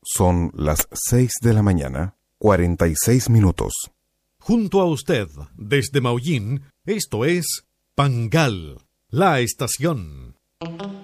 Son las 6:46 a.m. Junto a usted, desde Maullín, esto es Pangal, la estación.